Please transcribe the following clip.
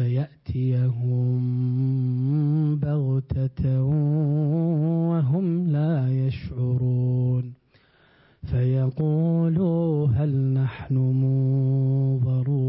فيأتيهم بغتة وهم لا يشعرون فيقولوا هل نحن منظرون